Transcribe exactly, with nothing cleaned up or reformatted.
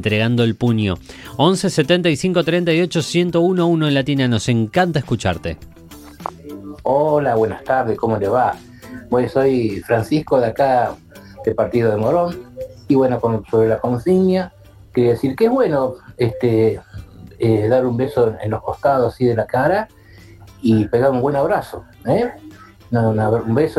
entregando el puño. once setenta y cinco treinta y ocho ciento uno uno en Latina, nos encanta escucharte. Hola, buenas tardes, ¿cómo le va? Bueno, soy Francisco de acá, de Partido de Morón, y bueno, con, sobre la consigna, quería decir que es bueno este, eh, dar un beso en los costados así de la cara y pegar un buen abrazo, ¿eh? Una, una, un beso